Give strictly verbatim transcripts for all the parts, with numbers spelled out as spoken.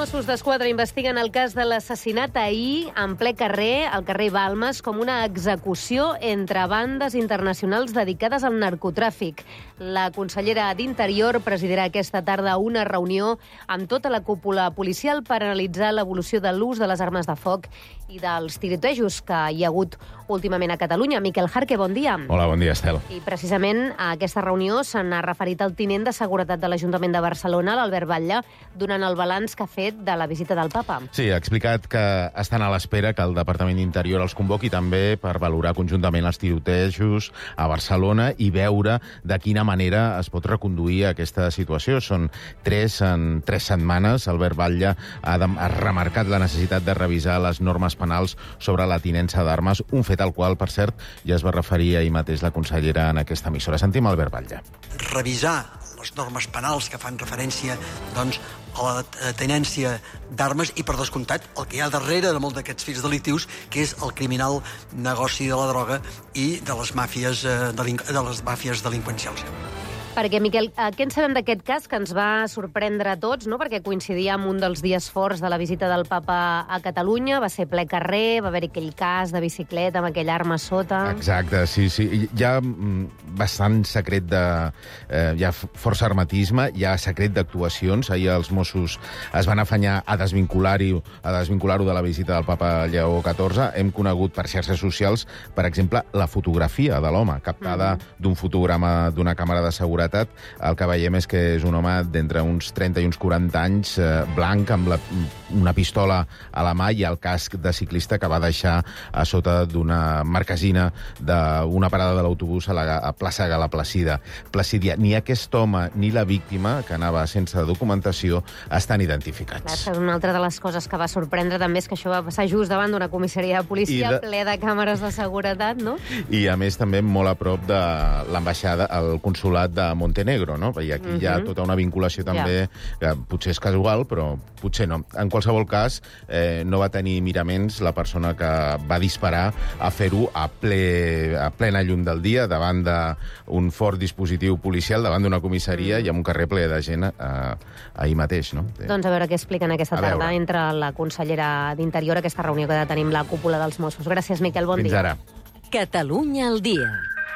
Mossos d'Esquadra investiguen el cas de l'assassinat ahir en ple carrer, al carrer Balmes, com una execució entre bandes internacionals dedicades al narcotràfic. La consellera d'Interior presidirà aquesta tarda una reunió amb tota la cúpula policial per analitzar l'evolució de l'ús de les armes de foc i dels tirotejos que hi ha hagut últimament a Catalunya. Miquel Jarque, bon dia. Hola, bon dia, Estel. I precisament a aquesta reunió se n'ha referit el tinent de Seguretat de l'Ajuntament de Barcelona, l'Albert Batlle, donant el balanç que ha fet de la visita del papa. Sí, ha explicat que estan a l'espera que el Departament d'Interior els convoqui també per valorar conjuntament els tirotejos a Barcelona i veure de quina manera es pot reconduir aquesta situació. Són tres en tres setmanes. Albert Batlle ha, de, ha remarcat la necessitat de revisar les normes penals sobre la tinença d'armes, un fet al qual, per cert, ja es va referir ahir mateix la consellera en aquesta emissora. Sentim Albert Batlle. Revisar les normes penals que fan referència, doncs, a la tenència d'armes i, per descomptat, el que hi ha darrere de molts d'aquests fets delictius, que és el criminal negoci de la droga i de les màfies, eh, delinqu de les màfies delinqüencials. Perquè, Miquel, què en sabem d'aquest cas que ens va sorprendre a tots, no? Perquè coincidia amb un dels dies forts de la visita del papa a Catalunya, va ser ple carrer, va haver-hi aquell cas de bicicleta amb aquella arma sota... Exacte, sí, sí. Hi ha bastant secret de... Eh, hi ha força armatisme, hi ha secret d'actuacions. Ahir els Mossos es van afanyar a desvincular-ho a desvincular-ho de la visita del papa Lleó catorze. Hem conegut per xarxes socials, per exemple, la fotografia de l'home, captada mm. d'un fotograma d'una càmera de seguretat. El que veiem és que és un home d'entre uns trenta i uns quaranta anys, eh, blanc, amb la, una pistola a la mà i el casc de ciclista que va deixar a sota d'una marquesina d'una parada de l'autobús a la a plaça Gala Placida. Placidia. Ni aquest home ni la víctima, que anava sense documentació, estan identificats. Clar, una altra de les coses que va sorprendre també és que això va passar just davant d'una comissaria de policia de... ple de càmeres de seguretat, no? I, a més, també molt a prop de l'ambaixada, el consulat de Montenegro, no? I aquí uh-huh. hi ha tota una vinculació també, yeah. que potser és casual, però potser no. En qualsevol cas, eh, no va tenir miraments la persona que va disparar a fer-ho a, ple, a plena llum del dia, davant d'un fort dispositiu policial, davant d'una comissaria mm. i amb un carrer ple de gent eh, ahir mateix, no? Doncs a veure què expliquen aquesta tarda entre la consellera d'Interior, aquesta reunió que tenim la cúpula dels Mossos. Gràcies, Miquel, bon Fins dia. Fins ara. Catalunya al dia.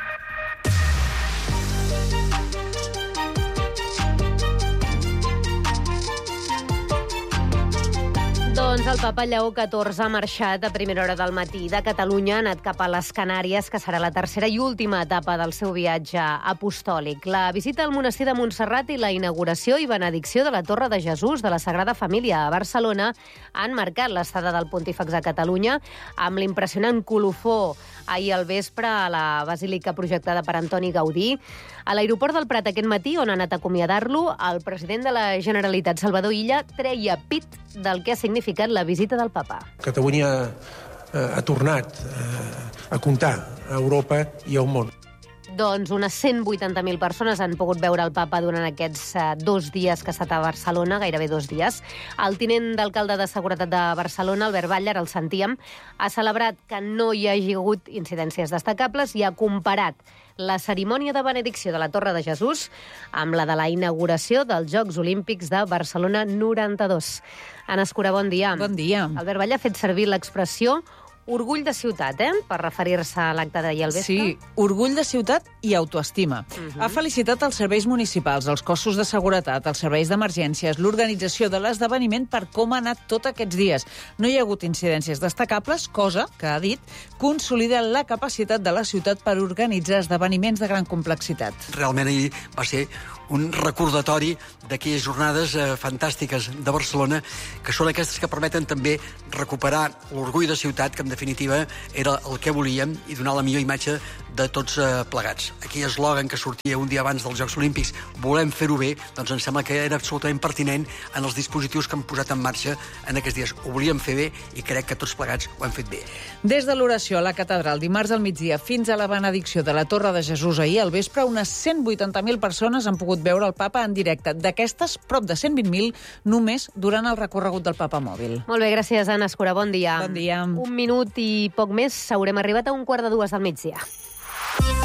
Doncs el papa Lleó catorze ha marxat a primera hora del matí de Catalunya, ha anat cap a les Canàries, que serà la tercera i última etapa del seu viatge apostòlic. La visita al monestir de Montserrat i la inauguració i benedicció de la Torre de Jesús de la Sagrada Família a Barcelona han marcat l'estada del pontífex a Catalunya amb l'impressionant colofó ahir al vespre a la basílica projectada per Antoni Gaudí. A l'aeroport del Prat aquest matí, on ha anat a acomiadar-lo, el president de la Generalitat, Salvador Illa, treia pit del que ha significat la visita del papa. Catalunya eh, ha tornat eh, a comptar a Europa i al món. Doncs unes cent vuitanta mil persones han pogut veure el papa durant aquests uh, dos dies que ha estat a Barcelona, gairebé dos dies. El tinent d'alcalde de Seguretat de Barcelona, Albert Batlle, el sentíem, ha celebrat que no hi hagi hagut incidències destacables i ha comparat la cerimònia de benedicció de la Torre de Jesús amb la de la inauguració dels Jocs Olímpics de Barcelona noranta-dos. Anna Escura, bon dia. Bon dia. Albert Batlle ha fet servir l'expressió orgull de ciutat, eh?, per referir-se a l'acte d'ahir al vespre. Sí, orgull de ciutat i autoestima. Uh-huh. Ha felicitat els serveis municipals, els cossos de seguretat, els serveis d'emergències, l'organització de l'esdeveniment per com ha anat tot aquests dies. No hi ha hagut incidències destacables, cosa que, ha dit, consolida la capacitat de la ciutat per organitzar esdeveniments de gran complexitat. Realment ahir va ser un recordatori d'aquelles jornades eh, fantàstiques de Barcelona, que són aquestes que permeten també recuperar l'orgull de ciutat, que en definitiva era el que volíem, i donar la millor imatge de tots eh, plegats. Aquell eslògan que sortia un dia abans dels Jocs Olímpics, volem fer-ho bé, doncs em sembla que era absolutament pertinent en els dispositius que hem posat en marxa en aquests dies. Ho volíem fer bé i crec que tots plegats ho hem fet bé. Des de l'oració a la catedral dimarts al migdia fins a la benedicció de la Torre de Jesús ahir al vespre, unes cent vuitanta mil persones han pogut veure el papa en directe. D'aquestes, prop de cent vint mil només durant el recorregut del papa mòbil. Molt bé, gràcies, Anna Escura. Bon dia. Bon dia. Un minut i poc més, haurem arribat a un quart de dues del migdia.